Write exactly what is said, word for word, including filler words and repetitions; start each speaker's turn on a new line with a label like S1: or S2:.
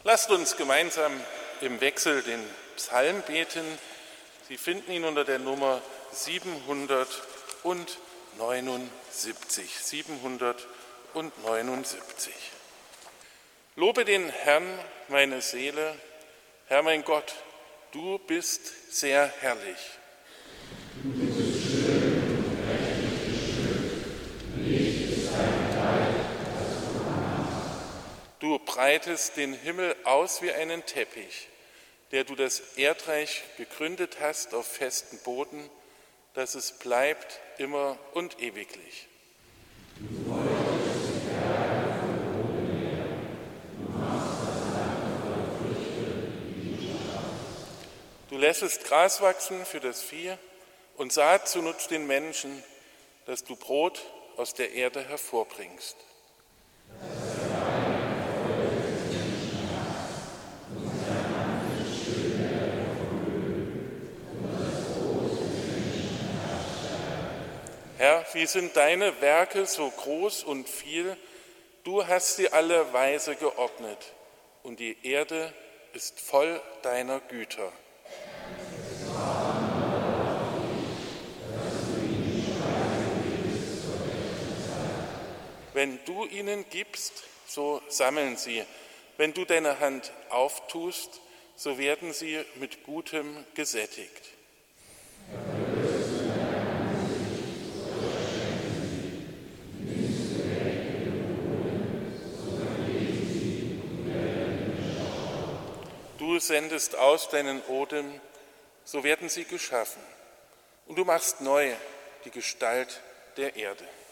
S1: Lasst uns gemeinsam im Wechsel den Psalm beten. Sie finden ihn unter der Nummer siebenhundertneunundsiebzig. siebenhundertneunundsiebzig. Lobe den Herrn, meine Seele. Herr mein Gott, du bist sehr herrlich.
S2: Du bist schön und mächtig schön. Licht ist dein Leib, das du anhast.
S1: Du breitest den Himmel aus wie einen Teppich, der du das Erdreich gegründet hast auf festen Boden, dass es bleibt immer und ewiglich.
S2: Du feuchtest die Berge von Boden her. Du machst das Land voll Früchte, die du schaffst.
S1: Du lässest Gras wachsen für das Vieh und Saat zunutzt den Menschen, dass du Brot aus der Erde hervorbringst. Herr, wie sind deine Werke so groß und viel? Du hast sie alle weise geordnet und die Erde ist voll deiner Güter. Wenn du ihnen gibst, so sammeln sie. Wenn du deine Hand auftust, so werden sie mit Gutem gesättigt. Du sendest aus deinen Odem, so werden sie geschaffen. Und du machst neu die Gestalt der Erde.